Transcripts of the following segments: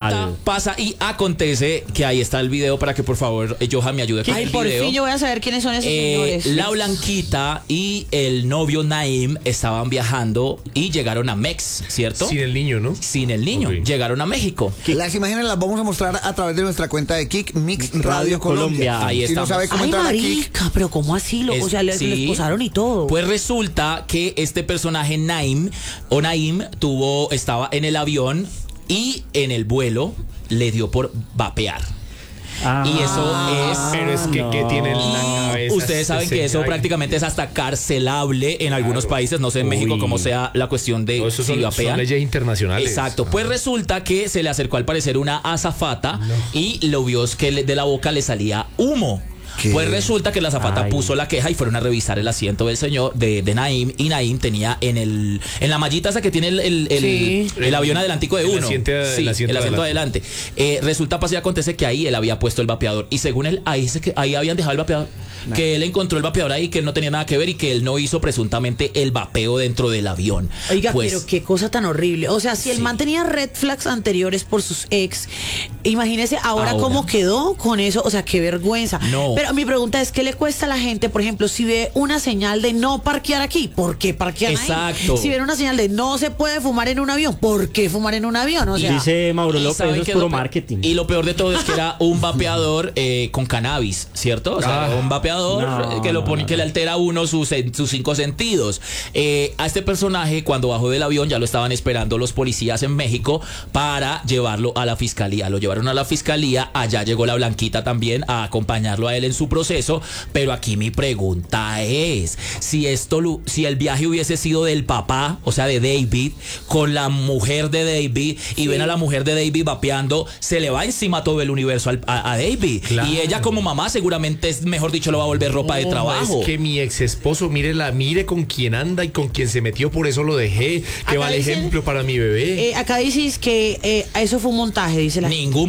Resulta, pasa y acontece que ahí está el video para que por favor Johan me ayude con el video. Por fin yo voy a saber quiénes son esos señores. La Blanquita y el novio Naim estaban viajando y llegaron a Mex, ¿cierto? Sin el niño, ¿no? Sin el niño. Okay. Llegaron a México. Las imágenes las vamos a mostrar a través de nuestra cuenta de Kik Mix Radio Colombia. Ahí Si estamos. no sabe cómo entrar a Kik, Marica, pero ¿cómo así? O sea, les posaron y todo. Pues resulta que este personaje Naim estaba en el avión y en el vuelo le dio por vapear. Y eso es... Pero es que tiene en la cabeza. Ustedes saben que eso prácticamente es hasta carcelable en algunos países. No sé en México cómo sea la cuestión de eso si vapean. son leyes internacionales. Exacto. Pues resulta que se le acercó al parecer una azafata y lo vio que de la boca le salía humo. ¿Qué? Pues resulta que la azafata puso la queja y fueron a revisar el asiento del señor de Naim, y Naim tenía en la mallita esa que tiene el avión adelantico de uno. El asiento adelante. Resulta, pasa y acontece que ahí él había puesto el vapeador y según él ahí habían dejado el vapeador. Que él encontró el vapeador ahí, que él no tenía nada que ver y que él no hizo presuntamente el vapeo dentro del avión. Oiga, pues, pero qué cosa tan horrible. O sea, si el man tenía red flags anteriores por sus ex, imagínese ahora cómo quedó con eso. O sea, qué vergüenza. No. Pero mi pregunta es, ¿qué le cuesta a la gente, por ejemplo, si ve una señal de no parquear aquí? ¿Por qué parquear ahí? Exacto. Si ve una señal de no se puede fumar en un avión, ¿por qué fumar en un avión? O sea, dice Mauro y López, saben eso es que puro marketing. Y lo peor de todo es que era un vapeador con cannabis, ¿cierto? O sea, un vapeador que le altera a uno sus 5 sentidos. A este personaje, cuando bajó del avión, ya lo estaban esperando los policías en México para llevarlo a la fiscalía. Lo llevaron a la fiscalía, allá llegó la Blanquita también a acompañarlo a él en su proceso. Pero aquí mi pregunta es, si el viaje hubiese sido del papá, o sea, de David, con la mujer de David, y ven a la mujer de David vapeando, se le va encima todo el universo a David. Claro. Y ella como mamá seguramente, mejor dicho, lo va a volver ropa de trabajo. Es que mi ex esposo, mire con quién anda y con quién se metió, por eso lo dejé, que vale ejemplo para mi bebé. acá dices que eso fue un montaje, dice la gente. Ningún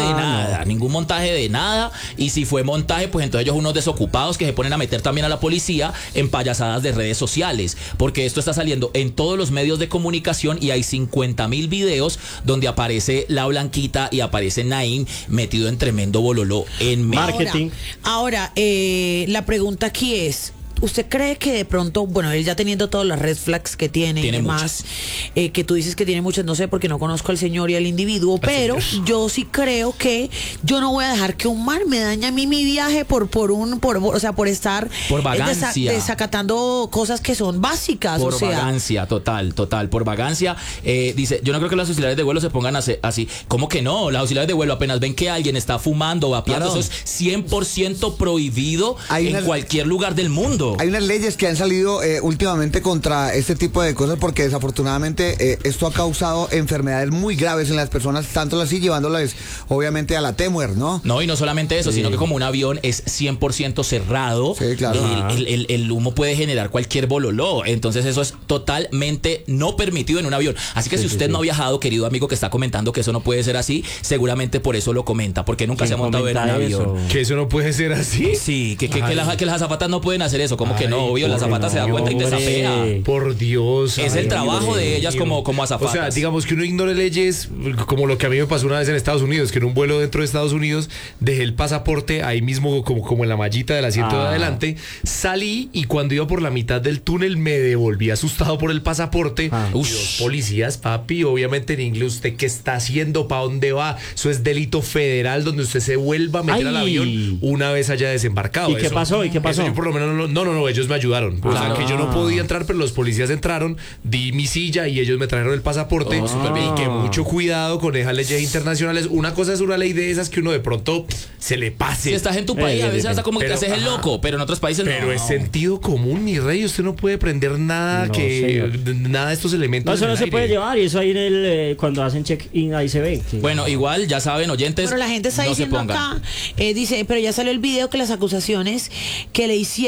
montaje de nada. Y si fue montaje, pues entonces ellos unos desocupados que se ponen a meter también a la policía en payasadas de redes sociales, porque esto está saliendo en todos los medios de comunicación y hay 50,000 videos donde aparece la Blanquita y aparece Naim metido en tremendo bololó en marketing. Ahora, la pregunta aquí es, ¿usted cree que de pronto, bueno, él ya teniendo todas las red flags que tiene y demás, que tú dices que tiene muchas, no sé, porque no conozco al señor y al individuo, pero yo sí creo que yo no voy a dejar que un man me dañe a mí mi viaje por estar por vagancia, desacatando cosas que son básicas, por vagancia, total, por vagancia. Dice, yo no creo que los auxiliares de vuelo se pongan así. ¿Cómo que no? Los auxiliares de vuelo apenas ven que alguien está fumando o vapeando, eso es 100% prohibido en cualquier lugar del mundo. Hay unas leyes que han salido últimamente contra este tipo de cosas porque desafortunadamente esto ha causado enfermedades muy graves en las personas, tanto así llevándolas obviamente a la TEMUER, ¿no? No, y no solamente eso, sino que como un avión es 100% cerrado, claro. el humo puede generar cualquier bololó, entonces eso es totalmente no permitido en un avión. Así que si usted no ha viajado, querido amigo que está comentando que eso no puede ser así, seguramente por eso lo comenta, porque nunca se ha montado en un avión. Que eso no puede ser así. Sí, que las azafatas no pueden hacer eso. Como que no, obvio, la azafata se da cuenta y te zapea. Por Dios. Es el trabajo de ellas como azafatas. O sea, digamos que uno ignore leyes, como lo que a mí me pasó una vez en Estados Unidos, que en un vuelo dentro de Estados Unidos dejé el pasaporte ahí mismo como en la mallita del asiento de adelante, salí y cuando iba por la mitad del túnel me devolví asustado por el pasaporte. Y los policías, papi, obviamente en inglés, ¿usted qué está haciendo? ¿Para dónde va? Eso es delito federal donde usted se vuelva a meter al avión una vez haya desembarcado. ¿Y qué pasó? Eso yo por lo menos no, ellos me ayudaron. O sea, que yo no podía entrar, pero los policías entraron, di mi silla y ellos me trajeron el pasaporte. Y que mucho cuidado con esas leyes internacionales. Una cosa es una ley de esas que uno de pronto se le pase. Si estás en tu país, a veces hasta como que te haces el loco, pero en otros países pero es sentido común, mi rey. Usted no puede prender nada nada de estos elementos. No, eso no se puede llevar, y eso ahí cuando hacen check-in ahí se ve. Bueno, igual, ya saben, oyentes. Pero la gente está diciendo acá, dice, pero ya salió el video que las acusaciones que le hicieron fueron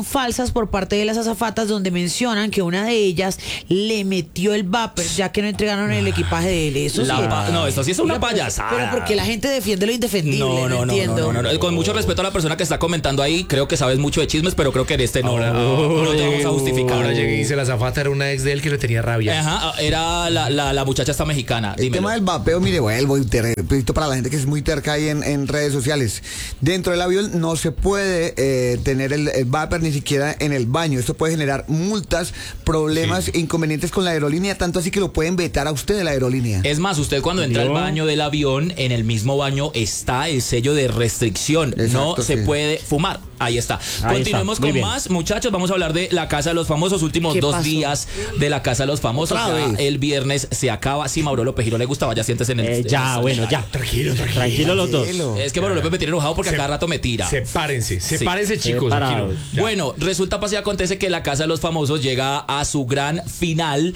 falsas por parte de las azafatas donde mencionan que una de ellas le metió el vapor ya que no entregaron el equipaje de él. Eso no, esto sí es una payasada. Pero porque la gente defiende lo indefendible. No entiendo. No. Con mucho respeto a la persona que está comentando ahí, creo que sabes mucho de chismes, pero creo que en este no te vamos a justificar. Ahora llegué y dice la azafata era una ex de él que le tenía rabia. Ajá, era la muchacha esta mexicana. El tema del vapeo, mire, vuelvo para la gente que es muy terca ahí en redes sociales. Dentro del avión no se puede tener el vapor ni siquiera en el baño. Esto puede generar multas, problemas, inconvenientes con la aerolínea, tanto así que lo pueden vetar a usted de la aerolínea. Es más, usted cuando entra al baño del avión, en el mismo baño está el sello de restricción. Exacto, no se puede fumar. Ahí está. Continuemos con más, muchachos. Vamos a hablar de la Casa de los Famosos. Últimos 2 días de la Casa de los Famosos. El viernes se acaba. Si Mauro López Girón le gustaba, ya siéntese en el. Ya. Tranquilo los dos. Es que Mauro López me tiene enojado porque a cada rato me tira. Sepárense, chicos. Bueno, resulta, pasa y acontece que la Casa de los Famosos llega a su gran final.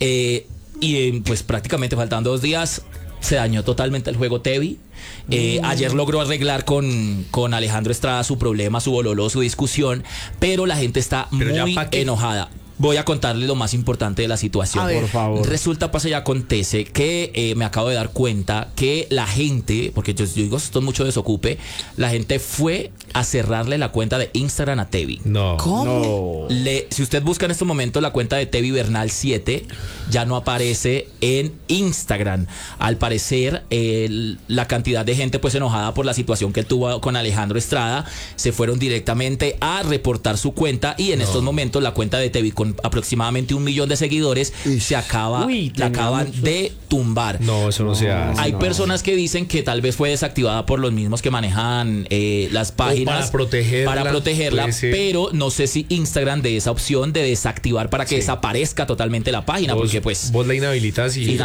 Pues prácticamente faltando 2 días. Se dañó totalmente el juego Tevi. Ayer logró arreglar con Alejandro Estrada su problema, su bololó, su discusión, pero la gente está muy enojada. Voy a contarles lo más importante de la situación. Por favor. Resulta, pasa y acontece que me acabo de dar cuenta que la gente, porque yo digo, esto es mucho desocupe, la gente fue a cerrarle la cuenta de Instagram a Tevi. No. ¿Cómo? Si usted busca en este momento la cuenta de Tevi Bernal 7, ya no aparece en Instagram. Al parecer, la cantidad de gente pues enojada por la situación que él tuvo con Alejandro Estrada, se fueron directamente a reportar su cuenta y en estos momentos la cuenta de Tevi con aproximadamente 1 millón de seguidores la acaban de tumbar. No, eso no se hace. Hay personas que dicen que tal vez fue desactivada por los mismos que manejan las páginas para protegerla, pero no sé si Instagram de esa opción de desactivar para que desaparezca totalmente la página, porque pues vos la inhabilitas y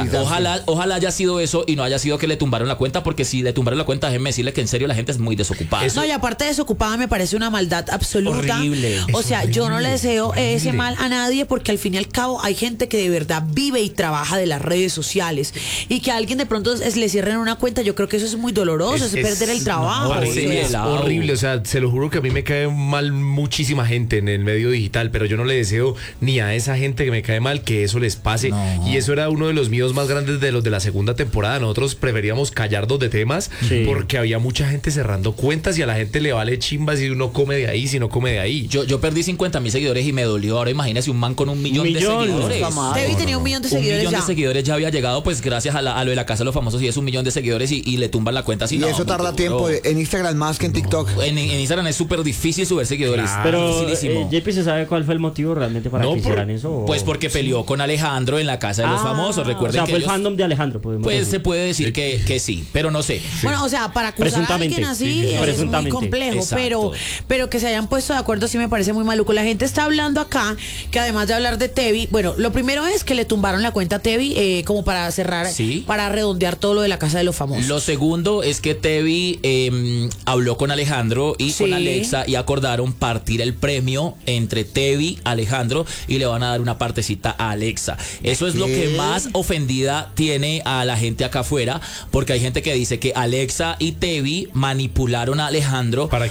ojalá haya sido eso y no haya sido que le tumbaron la cuenta, porque si le tumbaron la cuenta, déjenme decirle que en serio la gente es muy desocupada. No, y aparte de desocupada me parece una maldad absoluta. Horrible. O sea, yo no le deseo ese mal a nadie, porque al fin y al cabo hay gente que de verdad vive y trabaja de las redes sociales, y que a alguien de pronto le cierren una cuenta, yo creo que eso es muy doloroso, es perder el trabajo. Horrible, o sea, se lo juro que a mí me cae mal muchísima gente en el medio digital, pero yo no le deseo ni a esa gente que me cae mal que eso les pase. Y eso era uno de los míos más grandes de los de la segunda temporada. Nosotros preferíamos callarnos de temas porque había mucha gente cerrando cuentas y a la gente le vale chimba si uno come de ahí, si no come de ahí. Yo perdí 50,000 seguidores y me dolió. Ahora imagínese un man con 1 millón de seguidores. Tevi tenía 1 millón de seguidores. 1 millón de seguidores ya había llegado, pues gracias a lo de la Casa de los Famosos, y es 1 millón de seguidores y le tumban la cuenta así. Y eso tarda tiempo en Instagram más que en TikTok. En Instagram es súper difícil subir seguidores. Pero JP, ¿se sabe cuál fue el motivo realmente para que hicieran eso? Pues porque peleó con Alejandro en la Casa de los Famosos. Recuerden, o sea, fue el fandom de Alejandro. Pues se puede decir que sí, pero no sé. Bueno, o sea, para acusar a alguien así es muy complejo, pero que se hayan puesto de acuerdo sí me parece muy maluco. La gente está hablando acá que además de hablar de Tevi, bueno, lo primero es que le tumbaron la cuenta a Tevi como para cerrar, para redondear todo lo de la Casa de los Famosos. Lo segundo es que Tevi habló con Alejandro y con Alexa y acordaron partir el premio entre Tevi, Alejandro, y le van a dar una partecita a Alexa. Eso es lo que más ofendida tiene a la gente acá afuera, porque hay gente que dice que Alexa y Tevi manipularon a Alejandro para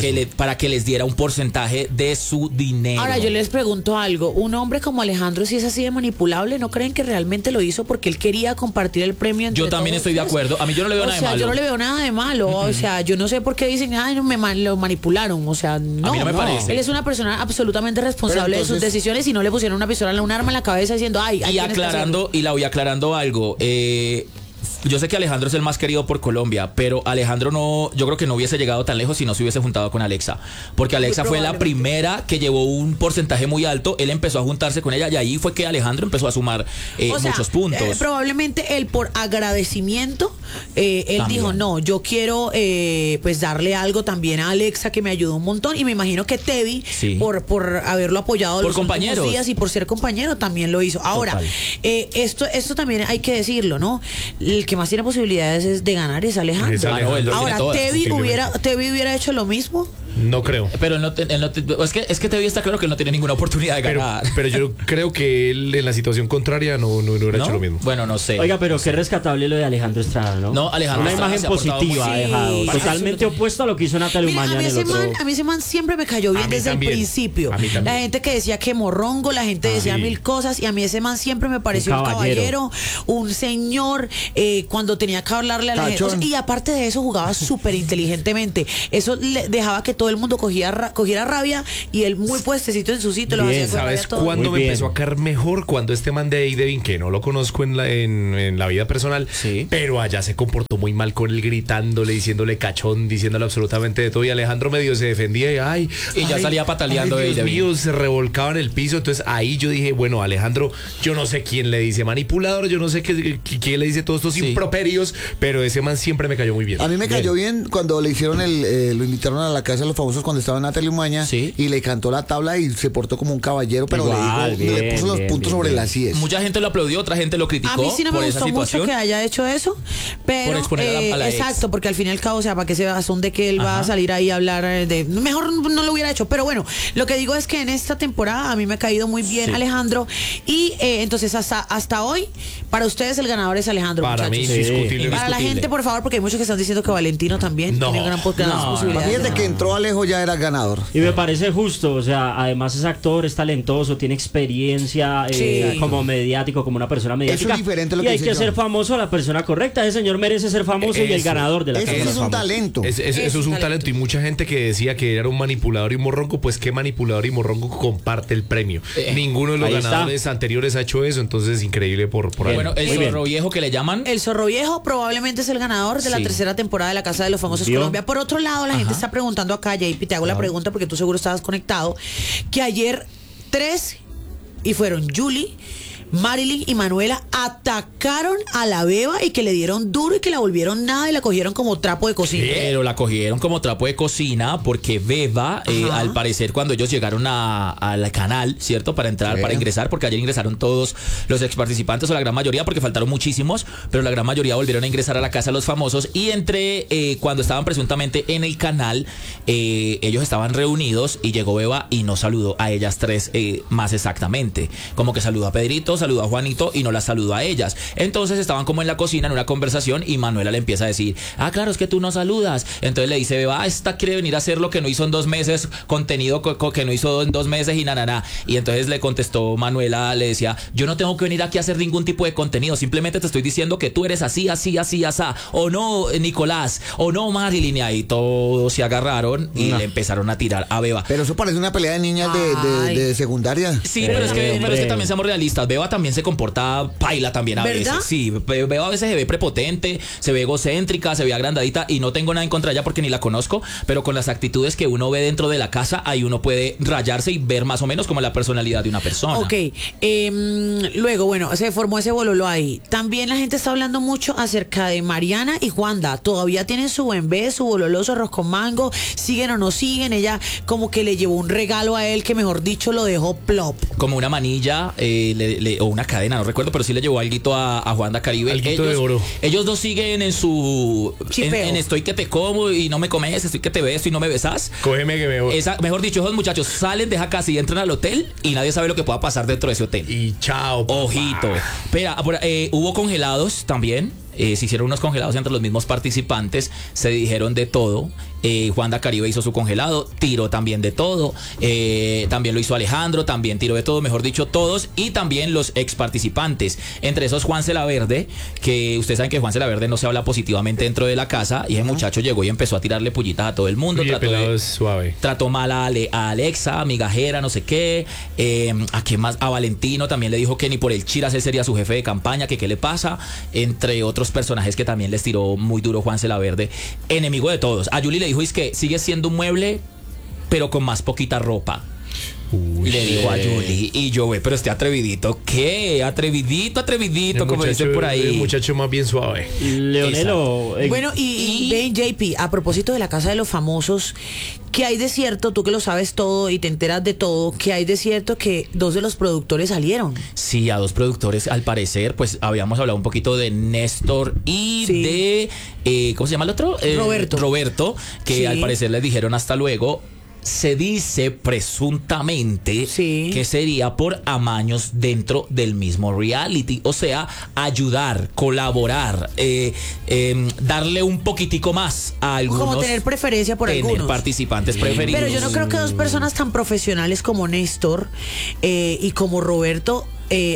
que les diera un porcentaje de su dinero. Ahora yo les pregunto algo, un hombre como Alejandro, si es así de manipulable, ¿no creen que realmente lo hizo porque él quería compartir el premio entre Yo también estoy de acuerdo, a mí yo no le veo nada de malo. Yo no le veo nada de malo, o sea, yo no sé por qué dicen, ay, lo manipularon, o sea, no. A mí no me parece. Él es una persona absolutamente responsable de sus decisiones y no le pusieron una pistola, un arma en la cabeza diciendo, ay, y la voy aclarando algo. Yo sé que Alejandro es el más querido por Colombia, pero Alejandro yo creo que no hubiese llegado tan lejos si no se hubiese juntado con Alexa, porque Alexa fue la primera que llevó un porcentaje muy alto, él empezó a juntarse con ella y ahí fue que Alejandro empezó a sumar muchos puntos. Probablemente él por agradecimiento, él también dijo, no, yo quiero pues darle algo también a Alexa que me ayudó un montón, y me imagino que Tevi por haberlo apoyado por compañeros días y por ser compañero también lo hizo. Ahora, esto también hay que decirlo, ¿no? El que más tiene posibilidades de ganar es Alejandro. Ahora, ¿Tevi hubiera hecho lo mismo? No creo. Pero es que te está claro que él no tiene ninguna oportunidad de ganar. Pero yo creo que él en la situación contraria no hubiera hecho lo mismo. Bueno, no sé. Oiga, pero qué rescatable lo de Alejandro Estrada, ¿no? No, Alejandro Una Estrada imagen positiva ha dejado. Sí, Totalmente opuesto a lo que hizo Natalia Mira, Umaña en el otro. a mí ese man siempre me cayó bien desde el principio. La gente que decía que morrongo, la gente decía mil cosas, y a mí ese man siempre me pareció un caballero, un señor, cuando tenía que hablarle a la gente. Y aparte de eso, jugaba súper inteligentemente. Eso le dejaba que todo el mundo cogiera rabia, y él muy puestecito en su sitio lo hacía. ¿Sabes cuándo me empezó a caer mejor? Cuando este man de Devin, que no lo conozco en la vida personal, pero allá se comportó muy mal con él, gritándole, diciéndole cachón, diciéndole absolutamente de todo, y Alejandro medio se defendía y ya salía pataleando. Dios mío, se revolcaba en el piso. Entonces ahí yo dije, bueno, Alejandro, yo no sé quién le dice manipulador, yo no sé quién le dice todos estos improperios, pero ese man siempre me cayó muy bien. A mí me cayó bien cuando le hicieron lo invitaron a la casa de los famosos cuando estaba Natalia Umaña, y le cantó la tabla y se portó como un caballero, pero le puso los puntos sobre las IES. Mucha gente lo aplaudió, otra gente lo criticó. A mí sí no me gustó mucho que haya hecho eso, pero por exponer a la exacto, ex. Porque al fin y al cabo, o sea, para que se razón de que él va a salir ahí a hablar de, mejor no lo hubiera hecho. Pero bueno, lo que digo es que en esta temporada a mí me ha caído muy bien Alejandro, y entonces hasta hoy para ustedes el ganador es Alejandro. Para muchachos. mí indiscutible. Para la gente, por favor, porque hay muchos que están diciendo que Valentino también tiene gran posibilidad. Fíjate que entró Alejo, ya era ganador. Y me parece justo, o sea, además es actor, es talentoso, tiene experiencia como mediático, como una persona mediática. Eso es diferente a lo y que hay que ser famoso a la persona correcta. Ese señor merece ser famoso y el ganador de la Eso es un talento. Eso es un talento. Y mucha gente que decía que era un manipulador y un morronco, pues qué manipulador y morronco comparte el premio. Ninguno de los ganadores anteriores ha hecho eso, entonces es increíble por ahí. Bueno, el zorro viejo que le llaman. El zorro viejo probablemente es el ganador de la tercera temporada de La Casa de los Famosos Colombia. Por otro lado, la gente está preguntando acá, JP, te hago la pregunta porque tú seguro estabas conectado, que ayer 3 y fueron Julie, Marilyn y Manuela atacaron a la Beba y que le dieron duro y que la volvieron nada y la cogieron como trapo de cocina. Pero la cogieron como trapo de cocina porque Beba, al parecer, cuando ellos llegaron al canal, ¿cierto? Para entrar, para ingresar, porque ayer ingresaron todos los ex participantes, o la gran mayoría, porque faltaron muchísimos, pero la gran mayoría volvieron a ingresar a la Casa de los Famosos. Y cuando estaban presuntamente en el canal, ellos estaban reunidos y llegó Beba y no saludó a ellas tres más exactamente. Como que saludó a Pedrito, saludó a Juanito y no las saludó a ellas. Entonces estaban como en la cocina en una conversación y Manuela le empieza a decir, claro, es que tú no saludas. Entonces le dice Beba, esta quiere venir a hacer lo que no hizo en 2 meses, contenido que no hizo en 2 meses y nanana. Y entonces le contestó Manuela, le decía, yo no tengo que venir aquí a hacer ningún tipo de contenido, simplemente te estoy diciendo que tú eres así, así, así, así. O no, Nicolás, o no, Marilyn. Y ahí todos se agarraron y le empezaron a tirar a Beba. Pero eso parece una pelea de niñas de secundaria. Sí, pero es que también seamos realistas. Beba también se comporta paila también a veces. Sí, Beba a veces se ve prepotente, se ve egocéntrica, se ve agrandadita, y no tengo nada en contra de ella porque ni la conozco, pero con las actitudes que uno ve dentro de la casa, ahí uno puede rayarse y ver más o menos como la personalidad de una persona. Ok, luego, bueno, se formó ese bololo ahí. También la gente está hablando mucho acerca de Mariana y Juanda. Todavía tienen su bembé, su bololo, su arroz con mango, siguen o no siguen. Ella como que le llevó un regalo a él que, mejor dicho, lo dejó plop. Como una manilla o una cadena, no recuerdo, pero sí le llevó alguito a Juanda Caribe. Alguito de oro. Ellos dos siguen en su en estoy que te como y no me comes, estoy que te beso y no me besas. Cógeme que me voy. Mejor dicho, esos muchachos salen de casa y entran al hotel y nadie sabe lo que pueda pasar dentro de ese hotel. Y chao, papá. Ojito. Espera, hubo congelados también. Se hicieron unos congelados entre los mismos participantes, se dijeron de todo. Juanda Caribe hizo su congelado, tiró también de todo. También lo hizo Alejandro, también tiró de todo, mejor dicho, todos. Y también los ex participantes. Entre esos, Juan Celaverde, que ustedes saben que Juan Celaverde no se habla positivamente dentro de la casa. Y ese muchacho llegó y empezó a tirarle pullitas a todo el mundo. Trató mal a Alexa, a Migajera, no sé qué. ¿A quién más? A Valentino también le dijo que ni por el Chiras él sería su jefe de campaña, que qué le pasa. Entre otros personajes que también les tiró muy duro Juan Celaverde, enemigo de todos. A Yuli le dijo, es que sigue siendo un mueble, pero con más poquita ropa. Le dijo a Julie. Y yo, pero este atrevidito, ¿qué? Atrevidito, como dicen por ahí. El muchacho más bien suave. Leonelo. Bueno, y ven, JP, a propósito de la Casa de los Famosos, ¿qué hay de cierto? Tú que lo sabes todo y te enteras de todo, ¿qué hay de cierto que 2 de los productores salieron? Sí, a 2 productores, al parecer, pues habíamos hablado un poquito de Néstor y de, ¿cómo se llama el otro? Roberto, que al parecer les dijeron hasta luego. Se dice presuntamente que sería por amaños dentro del mismo reality, o sea, ayudar, colaborar, darle un poquitico más a algunos. Como tener preferencia por algunos. Participantes preferidos. Pero yo no creo que 2 personas tan profesionales como Néstor y como Roberto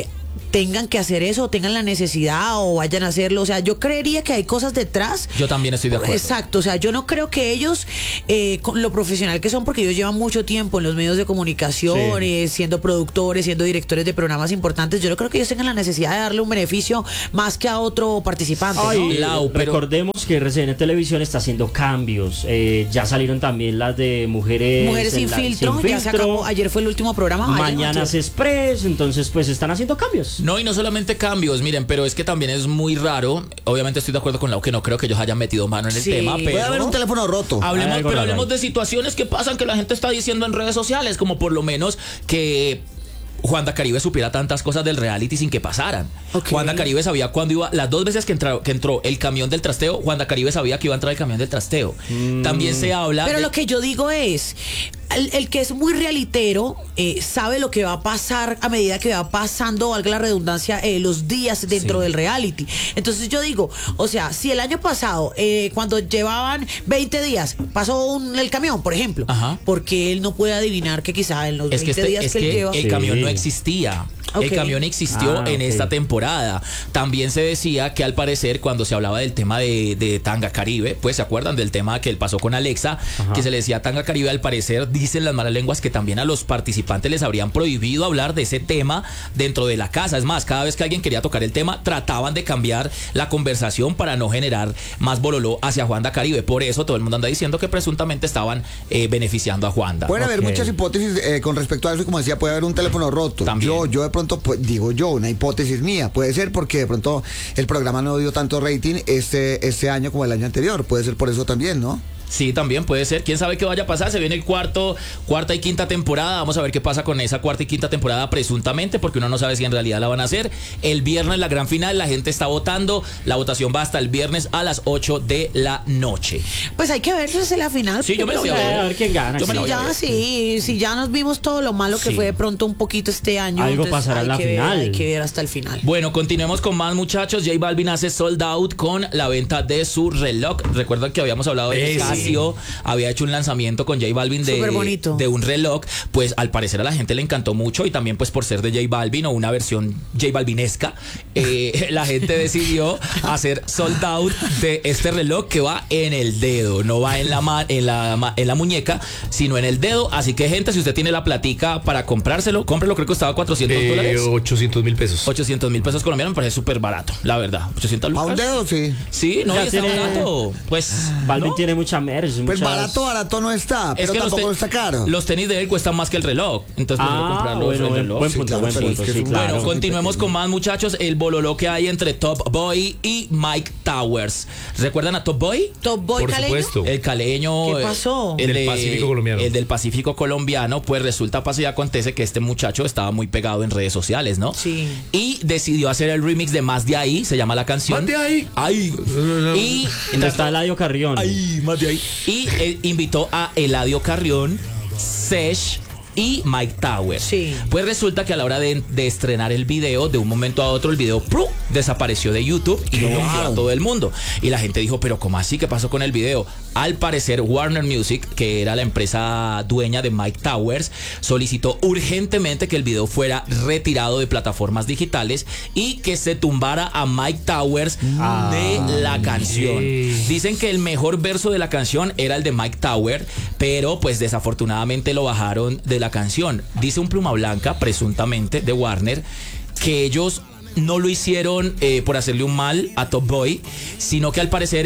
tengan que hacer eso, o tengan la necesidad o vayan a hacerlo. O sea, yo creería que hay cosas detrás. Yo también estoy de acuerdo. Exacto, o sea, yo no creo que ellos, con lo profesional que son, porque ellos llevan mucho tiempo en los medios de comunicación, siendo productores, siendo directores de programas importantes, yo no creo que ellos tengan la necesidad de darle un beneficio más que a otro participante. Ay, ¿no? pero recordemos que RCN Televisión está haciendo cambios. Ya salieron también las de Mujeres sin filtro. Ya se acabó. Ayer fue el último programa. Mañanas Express. Entonces, pues están haciendo cambios. No, y no solamente cambios, miren, pero es que también es muy raro. Obviamente estoy de acuerdo con Lau, que no creo que ellos hayan metido mano en el tema, pero puede haber un teléfono roto. Hablemos de situaciones que pasan, que la gente está diciendo en redes sociales, como por lo menos que Juanda Caribe supiera tantas cosas del reality sin que pasaran. Juanda Caribe sabía cuándo iba, las 2 veces que entró el camión del trasteo, Juanda Caribe sabía que iba a entrar el camión del trasteo. También se habla. Pero lo que yo digo es, el que es muy realitero sabe lo que va a pasar a medida que va pasando, valga la redundancia, los días dentro del reality. Entonces yo digo, o sea, si el año pasado, cuando llevaban 20 días, pasó el camión, por ejemplo, porque él no puede adivinar que quizá en los 20 días que él lleva... El camión no existía. El camión existió en esta temporada. También se decía que al parecer cuando se hablaba del tema de Tanga Caribe, pues se acuerdan del tema que él pasó con Alexa, que se le decía Tanga Caribe, al parecer dicen las malas lenguas que también a los participantes les habrían prohibido hablar de ese tema dentro de la casa. Es más, cada vez que alguien quería tocar el tema, trataban de cambiar la conversación para no generar más bololó hacia Juanda Caribe. Por eso todo el mundo anda diciendo que presuntamente estaban beneficiando a Juanda. Pueden haber muchas hipótesis con respecto a eso, como decía, puede haber un teléfono roto. También. Yo de pronto, pues, digo yo, una hipótesis mía, puede ser porque de pronto el programa no dio tanto rating este año como el año anterior, puede ser por eso también, ¿no? Sí, también puede ser. ¿Quién sabe qué vaya a pasar? Se viene el cuarta y quinta temporada. Vamos a ver qué pasa con esa cuarta y quinta temporada presuntamente, porque uno no sabe si en realidad la van a hacer. El viernes la gran final, la gente está votando. La votación va hasta el viernes a las 8 de la noche. Pues hay que ver si es la final. Sí, yo me lo voy a ver. A ver quién gana. Si ya nos vimos todo lo malo que fue de pronto un poquito este año. Algo pasará en la final. Hay que ver hasta el final. Bueno, continuemos con más, muchachos. J Balvin hace sold out con la venta de su reloj. Recuerdan que habíamos hablado de Casio. Había hecho un lanzamiento con J Balvin de un reloj. Pues al parecer a la gente le encantó mucho, y también pues por ser de J Balvin o una versión J Balvinesca, la gente decidió hacer sold out de este reloj que va en el dedo. No va en la muñeca, sino en el dedo. Así que, gente, si usted tiene la platica para comprárselo, cómprelo. Creo que costaba $400. 800,000 pesos. 800,000 pesos colombianos. Me parece súper barato, la verdad. 800 lucas. ¿A un dedo? Sí. Sí, no, está barato. Pues Balvin tiene mucha merch. Pues barato no está, pero tampoco está caro. Los tenis de él cuestan más que el reloj. Entonces comprarlo. Bueno, continuemos con más, muchachos. El bololó que hay entre Top Boy y Mike Towers. ¿Recuerdan a Top Boy? Top Boy por caleño. Supuesto. El caleño. ¿Qué pasó? El del Pacífico colombiano. El del Pacífico colombiano. Pues resulta, pasa y acontece que este muchacho estaba muy pegado en redes sociales, ¿no? Sí. Y decidió hacer el remix de Más de Ahí, se llama la canción. Más de ahí. Ay. Y está Eladio Carrión. Ay, más de ahí. Y invitó a Eladio Carrión, Sesh y Mike Towers. Sí. Pues resulta que a la hora de estrenar el video, de un momento a otro el video desapareció de YouTube y lo bloqueó a todo el mundo. Y la gente dijo, pero ¿cómo así? ¿Qué pasó con el video? Al parecer Warner Music, que era la empresa dueña de Mike Towers, solicitó urgentemente que el video fuera retirado de plataformas digitales y que se tumbara a Mike Towers de la canción. Dicen que el mejor verso de la canción era el de Mike Towers, pero pues desafortunadamente lo bajaron de la canción. Dice un Pluma Blanca, presuntamente de Warner, que ellos no lo hicieron por hacerle un mal a Top Boy, sino que al parecer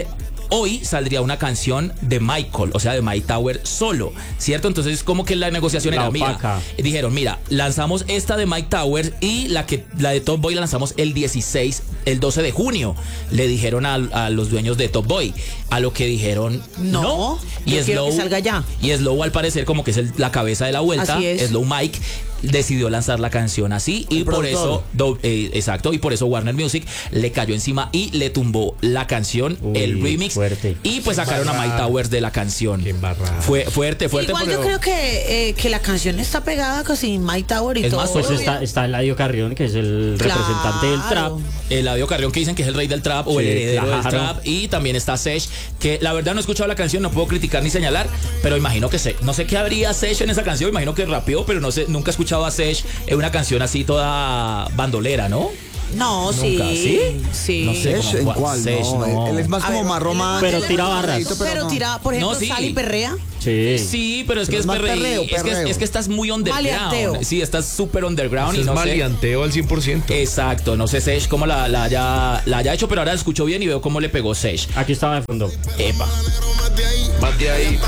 hoy saldría una canción de Michael, o sea, de Mike Tower solo, ¿cierto? Entonces, como que la negociación era, mira, dijeron, mira, lanzamos esta de Mike Tower y la de Top Boy la lanzamos el 12 de junio. Le dijeron a los dueños de Top Boy, a lo que dijeron, no. Y Slow, que salga ya. Y Slow, al parecer, como que es la cabeza de la vuelta, Slow Mike decidió lanzar la canción así y por eso y por eso Warner Music le cayó encima y le tumbó la canción, el remix, fuerte. Y pues sacaron a Mike Towers de la canción. Fue fuerte. Igual yo creo que la canción está pegada casi Mike Tower y es todo. más, pues está Eladio Carrión, que es el representante del trap. Eladio Carrión, que dicen que es el rey del trap o el heredero del trap, y también está Sesh, que la verdad no he escuchado la canción, no puedo criticar ni señalar, pero imagino que no sé qué habría Sesh en esa canción, imagino que rapeó, pero no sé, nunca he escuchado a Sesh en una canción así toda bandolera, ¿no? No, ¿Nunca? Sí. No sé ¿En cuál? Sesh, no. Él es más como más romántico. Pero tira barras. Pero tira, por ejemplo, Sally perrea. Sí, pero es que es perreo. Es que estás muy underground. Maleanteo. Sí, estás súper underground. Es maleanteo al 100%. Exacto, no sé Sesh cómo la haya hecho, pero ahora la escucho bien y veo cómo le pegó Sesh. Aquí estaba de fondo. Epa. Más de ahí.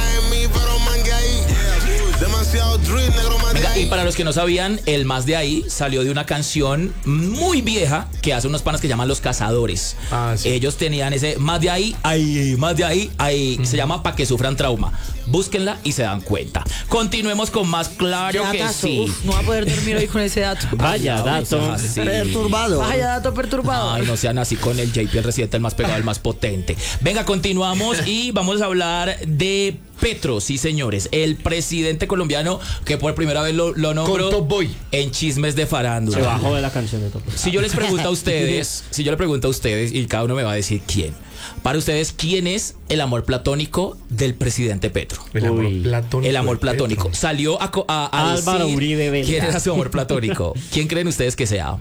Venga, y para los que no sabían, el Más de Ahí salió de una canción muy vieja que hace unos panas que llaman Los Cazadores. Sí. Ellos tenían ese Más de Ahí, más de ahí. Se llama Pa' que sufran trauma. Búsquenla y se dan cuenta. Continuemos con más, claro que sí. No va a poder dormir hoy con ese dato. Vaya dato. Perturbado. Vaya dato perturbado. Ay, no sean así con el JP, el residente, el más pegado, el más potente. Venga, continuamos y vamos a hablar de Petro, sí señores, el presidente colombiano que por primera vez lo nombró con Top Boy en chismes de farándula. Se bajó de la canción de Top Boy. Si yo les pregunto a ustedes, y cada uno me va a decir quién. Para ustedes, ¿quién es el amor platónico del presidente Petro? El amor platónico. El amor platónico. Petro. Salió a Álvaro decir Uribe Vélez. quién era su amor platónico. ¿Quién creen ustedes que sea?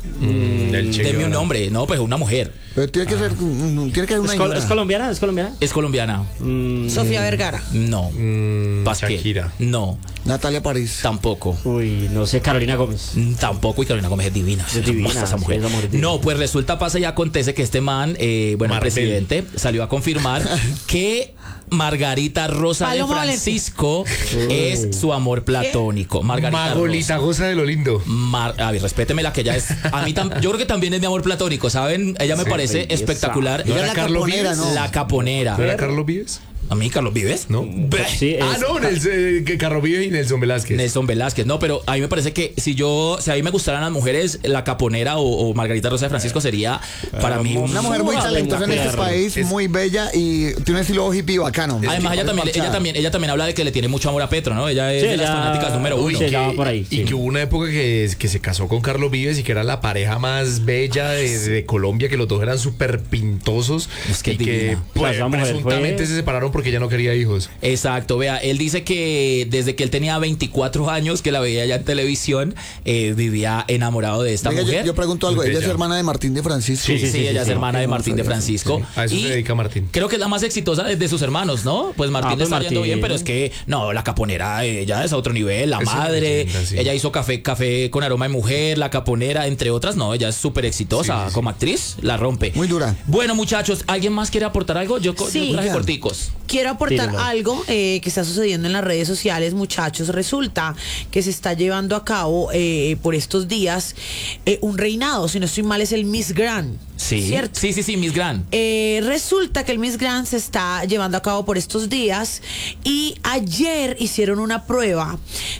Deme un nombre, no, pues una mujer. Pero tiene que ser una ¿Es colombiana? Es colombiana. Sofía Vergara. No. Shakira. No. Natalia París. Tampoco. Uy, no sé, Carolina Gómez. Tampoco, y Carolina Gómez es divina. Es divina, hermosa esa mujer. sí, esa mujer es divina. No, pues resulta, pasa y acontece que este man, el presidente, salió a confirmar que Margarita Rosa Paloma de Francisco es su amor platónico. Margarita Magolita Rosa. goza de lo lindo. A ver, respétemela, que ella es. A mí yo creo que también es mi amor platónico, ¿saben? Ella me parece belleza. espectacular. ¿No Ella era la Carlos caponera, Vives? ¿no? La caponera. ¿No era Carlos Vives? ¿A mí, Carlos Vives? ¿No? Sí, Que Carlos Vives y Nelson Velázquez. Nelson Velázquez, no, pero a mí me parece que si a mí me gustaran las mujeres, la caponera o Margarita Rosa de Francisco sería para mí Una mujer muy talentosa en este país, muy bella y tiene un estilo hippie bacano. Además, ella también habla de que le tiene mucho amor a Petro, ¿no? Ella es de las fanáticas número uno. Sí, ya va por ahí. Y que hubo una época que se casó con Carlos Vives y que era la pareja más bella de Colombia, que los dos eran súper pintosos. Es que y que divina. pues, Esa mujer presuntamente fue- se separaron porque ella no quería hijos. Exacto, vea, él dice que desde que él tenía 24 años, que la veía ya en televisión, vivía enamorado de esta Venga, mujer. yo pregunto algo, Muy ella es bella. hermana de Martín de Francisco. Sí, ella es hermana de no Martín de sabía. Francisco. A eso se dedica Martín. Creo que es la más exitosa de sus hermanos, ¿no? Pues Martín le pues está yendo Martín. bien, pero es que, no, la caponera, ella es a otro nivel, la Es una madre, leyenda, sí. ella hizo café con aroma de mujer, la caponera, entre otras, no, ella es súper exitosa Sí. como actriz, la rompe. Muy dura. Bueno, muchachos, ¿alguien más quiere aportar algo? Yo Sí. traje Ya. corticos. Quiero aportar Tírenlo. algo que está sucediendo en las redes sociales, muchachos. Resulta que se está llevando a cabo por estos días un reinado, si no estoy mal, es el Miss Grand. Sí, ¿Cierto? sí, Miss Grand. Resulta que el Miss Grand se está llevando a cabo por estos días y ayer hicieron una prueba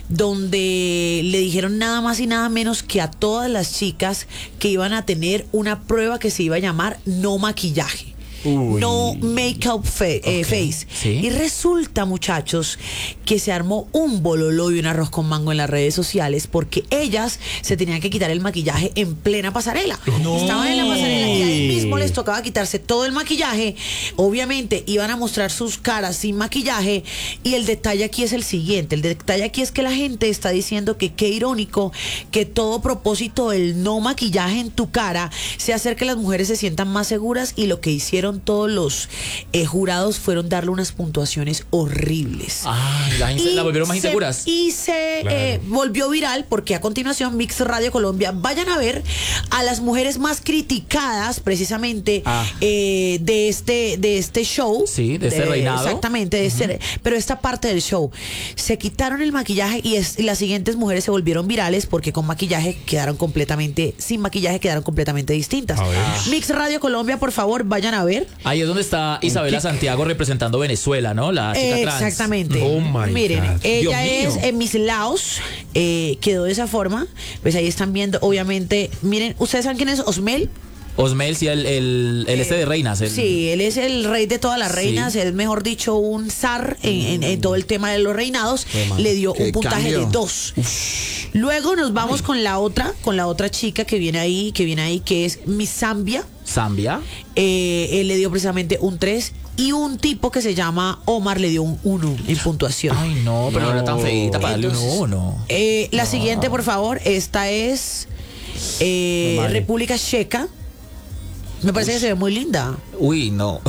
donde le dijeron nada más y nada menos que a todas las chicas que iban a tener una prueba que se iba a llamar no maquillaje. Uy. No make-up face. Sí. Y resulta, muchachos, que se armó un bololo y un arroz con mango en las redes sociales porque ellas se tenían que quitar el maquillaje en plena pasarela. Estaban en la pasarela y ahí mismo les tocaba quitarse todo el maquillaje. Obviamente iban a mostrar sus caras sin maquillaje y el detalle aquí es el siguiente. El detalle aquí es que la gente está diciendo que qué irónico que todo propósito del no maquillaje en tu cara sea hacer que las mujeres se sientan más seguras y lo que hicieron hicieron todos los jurados fueron darle unas puntuaciones horribles. La volvieron más inseguras. Y se volvió viral porque a continuación Mix Radio Colombia, vayan a ver a las mujeres más criticadas precisamente de este show. Sí, de este reinado. Exactamente, pero esta parte del show. Se quitaron el maquillaje y las siguientes mujeres se volvieron virales porque con maquillaje sin maquillaje quedaron completamente distintas. Mix Radio Colombia, por favor, vayan a ver. Ahí es donde está Isabela Santiago representando Venezuela, ¿no? La chica trans. Exactamente. Oh my Miren, God. ella Dios mío. es Miss Laos, quedó de esa forma. Pues ahí están viendo, obviamente. Miren, ¿ustedes saben quién es Osmel? Osmel, sí, el este de reinas. Sí, él es el rey de todas las reinas, es mejor dicho un zar en todo el tema de los reinados. Le dio un puntaje de 2. Luego nos vamos con la otra chica que viene ahí, que es Miss Zambia. Él le dio precisamente un 3. Y un tipo que se llama Omar le dio un 1 en puntuación. Ay, no, pero no era tan feita para darle un 1. La siguiente, por favor, esta es República Checa. Me parece que se ve muy linda. Uy, no.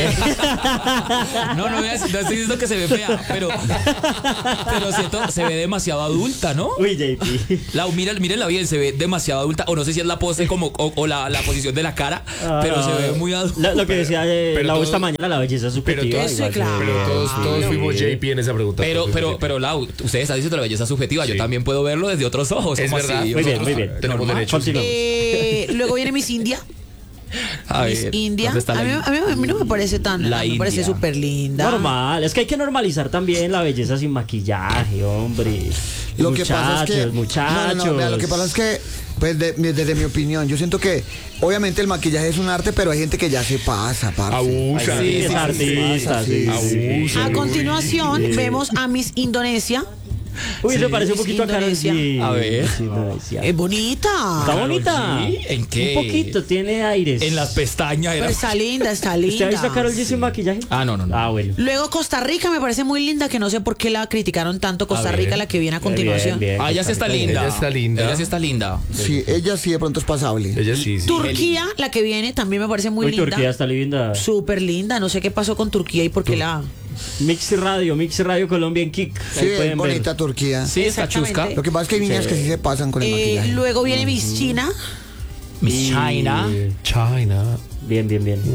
no estoy diciendo que se ve fea, pero siento, se ve demasiado adulta, ¿no? Uy, JP. Mírenla bien, se ve demasiado adulta. O no sé si es la pose o la posición de la cara, pero se ve muy adulta. Lo que decía Lau esta mañana, la belleza subjetiva. Pero todos fuimos JP en esa pregunta. Pero Lau, usted está diciendo la belleza subjetiva. Sí. Yo también puedo verlo desde otros ojos. Es verdad. Así? Muy bien. Tenemos derecho. Luego viene Miss India. Miss India, a mí no me parece tan linda, me parece súper linda. Normal, es que hay que normalizar también la belleza sin maquillaje, hombre. Lo que pasa es que muchachos. Lo que pasa es que pues desde mi opinión, yo siento que obviamente el maquillaje es un arte, pero hay gente que ya se pasa, parce. Abusa. Sí, es artista. A continuación vemos a Miss Indonesia. Uy, se parece un poquito a Karol G. A ver. Es bonita. Está bonita. ¿En qué? Un poquito, tiene aires. En las pestañas. Pero está linda. ¿Usted ha visto a Karol G sin maquillaje? No. Bueno. Luego Costa Rica me parece muy linda, que no sé por qué la criticaron tanto. Costa Rica, la que viene a continuación. Bien, ella sí está linda. Ella sí está linda. Sí, ella sí de pronto es pasable. Ella sí. Turquía, la que viene, también me parece muy linda. Turquía está linda. Súper linda. No sé qué pasó con Turquía y por qué la... Mix Radio Colombia en Kick. Sí, es bonita Turquía. Sí, está chusca. Lo que pasa es que hay niñas que sí se pasan con el maquillaje. Luego viene Miss China. Miss China. Bien.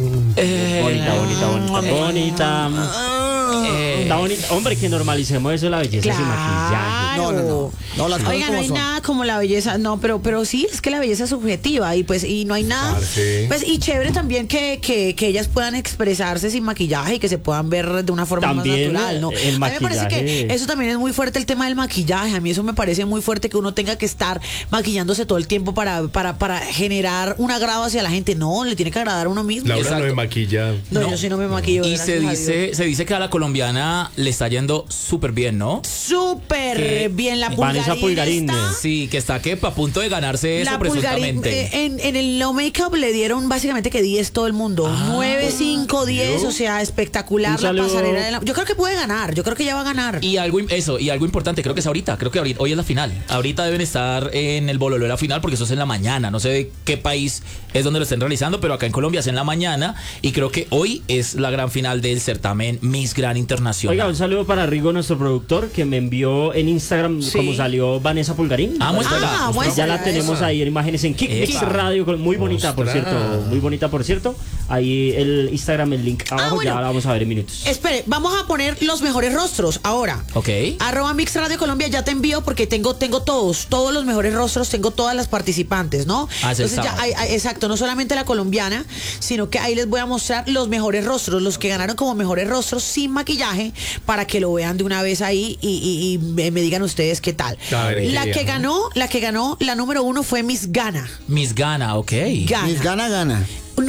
Bonita. Está bonita. Hombre, que normalicemos eso de la belleza sin maquillaje. No, las cosas Oiga, no hay nada como la belleza. No, pero sí, es que la belleza es subjetiva y no hay nada. Pues, y chévere también que ellas puedan expresarse sin maquillaje y que se puedan ver de una forma también más natural, ¿no? El a mí me parece que eso también es muy fuerte, el tema del maquillaje. A mí eso me parece muy fuerte, que uno tenga que estar maquillándose todo el tiempo para generar un agrado hacia la gente. No, le tiene que agradar a uno mismo. Laura no me maquilla. No, yo sí no me maquillo. Y se dice que a la colombiana le está yendo súper bien, ¿no? Súper bien. La Vanessa Pulgarín. Sí, que está a punto de ganarse eso presuntamente. En el No Makeup le dieron básicamente que 10 todo el mundo. 9, 5, 10, o sea, espectacular la pasarela de la... Yo creo que puede ganar, yo creo que ya va a ganar. Y algo importante, creo que es ahorita, hoy es la final. Ahorita deben estar en el bololo de la final porque eso es en la mañana. No sé de qué país es donde lo estén realizando, pero acá en Colombia es en la mañana y creo que hoy es la gran final del certamen Miss Gran Internacional. Oiga, un saludo para Rigo, nuestro productor, que me envió en Instagram como salió Vanessa Pulgarín. Muéstrala. Ya la tenemos ahí en imágenes en Kick Radio, muy bonita, por cierto. Ahí el Instagram, el link abajo, bueno, ya la vamos a ver en minutos. Espere, vamos a poner los mejores rostros ahora. Ok. @Mix Radio Colombia, ya te envío porque tengo todos los mejores rostros, tengo todas las participantes, ¿no? Entonces ya exacto, no solamente la colombiana, sino que ahí les voy a mostrar los mejores rostros, los que ganaron como mejores rostros sin maquillaje, para que lo vean de una vez ahí y me digan ustedes qué tal. La que ganó, la número 1 fue Miss Ghana. Miss Ghana, ok. Miss Ghana.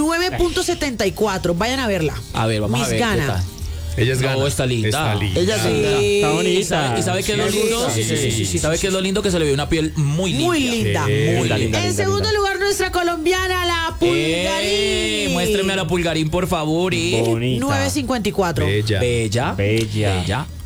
9.74, vayan a verla. A ver, vamos Miss a ver. Ghana. Ella es No, está linda. Ella sí. Está bonita. ¿Y sabe qué es lo lindo? Sí. ¿Sabe qué es lo lindo? Que se le ve una piel muy linda. Muy linda. En segundo linda. lugar, nuestra colombiana, la Pulgarín. Muéstreme a la Pulgarín, por favor. Bonita. 9.54. Bella. Bella.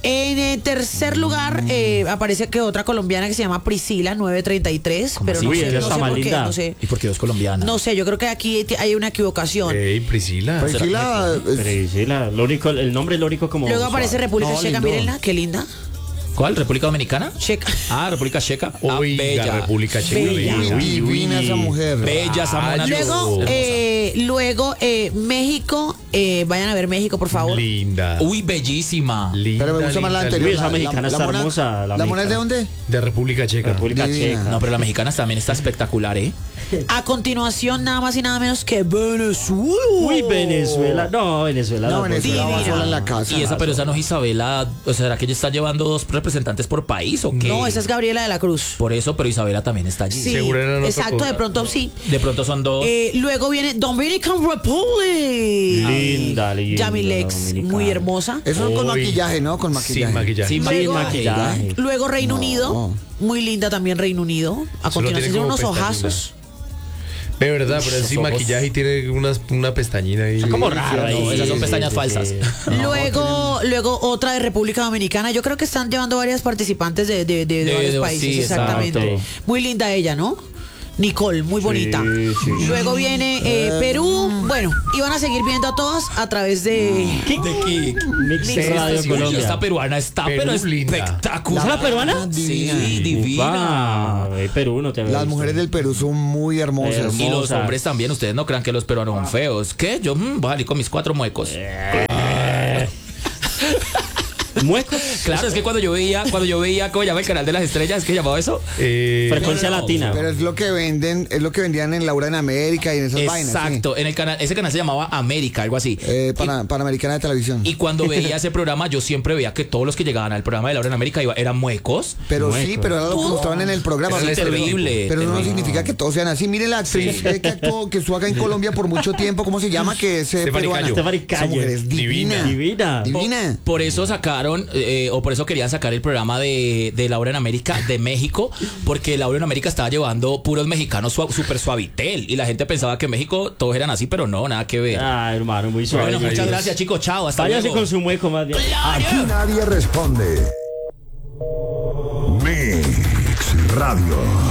En el tercer lugar aparece que otra colombiana que se llama Priscila 933, pero así? no Uy, sé, ella no está sé más por qué, linda. no sé. ¿Y por qué dos colombianas? No sé, yo creo que aquí hay una equivocación. Priscila. Priscila, Priscila, lo único, el nombre es lo único como. Luego aparece suave. República No, Checa, lindo. mírenla, qué linda. ¿Cuál? ¿República Dominicana? Checa. Ah, República Checa. Oiga, Bella. República Checa. Bella. muy divina esa mujer. Bella esa mona. Luego, México, vayan a ver México, por favor. Linda. Uy, bellísima. Linda, Pero me gusta más la linda, anterior. Uy, esa mexicana está mona- hermosa, ¿La la mona es de mexicana. dónde? De República Checa. República Divina. Checa. No, pero la mexicana también está espectacular, ¿eh? A continuación, nada más y nada menos que Venezuela. Uy, Venezuela. No, Venezuela. No, la Venezuela va Divina. sola en la casa. Y esa, pero esa no es Isabela. O sea, ¿será que ella está llevando dos representantes por país o qué? No, esa es Gabriela de la Cruz. Por eso, pero Isabela también está allí. Sí, Seguro era otra exacto, cosa. de pronto sí. De pronto son dos. Luego viene Dominican Republic. Linda, linda. Yamilex, Dominicana. muy hermosa. Eso es con Uy. maquillaje, ¿no? Con maquillaje. Sin maquillaje. Sin Luego- maquillaje. Luego Reino Unido, muy linda también Reino Unido. A Solo continuación tiene unos como ojazos. De verdad, pero es sin ojos. maquillaje y tiene una pestañina ahí. Como raro ahí. No, esas son pestañas falsas. Luego otra de República Dominicana. Yo creo que están llevando varias participantes de varios de- países, sí, exactamente. exacto. Muy linda ella, ¿no? Nicole, muy bonita. sí. Luego viene Perú. Bueno, y van a seguir viendo a todos a través de... De Kik. Mix Mix Radio Sí, Colombia. esta peruana está, Perú, pero es linda. espectacular. ¿Esa es la peruana? Sí, Divina. divina. Perú no te había Las visto. mujeres del Perú son muy hermosas. Hermosas. Y los hombres también, ustedes no crean que los peruanos son feos. ¿Qué? Yo voy a salir con mis 4 muecos. ¿Muecos? Claro, es que cuando yo veía, ¿cómo llama el canal de las estrellas? ¿Qué llamaba eso? Frecuencia no, latina. Pero es lo que venden, es lo que vendían en Laura en América y en esas vainas. Exacto, en el canal, ese canal se llamaba América, algo así. Panamericana de Televisión. Y cuando veía ese programa, yo siempre veía que todos los que llegaban al programa de Laura en América eran muecos. Pero Mueco. sí, pero era lo que mostraban en el programa. Eso es Pero- terrible, Pero eso no terrible. significa que todos sean así. Mire la actriz que actuó, que estuvo acá en Colombia por mucho tiempo. ¿Cómo se llama? Que es Stephanie peruana. Cayo. Stephanie Esa Cayo. mujer es divina. Divina. Divina. Por eso sacaron, o por eso querían sacar el programa de Laura en América de México, porque Laura en América estaba llevando puros mexicanos súper suavitel. Y la gente pensaba que en México todos eran así, pero no, nada que ver. Ah, hermano, muy suave. Bueno, muchas gracias, chicos. Chao, hasta Váyase luego. con su mueco más bien. Aquí nadie responde. Mix Radio.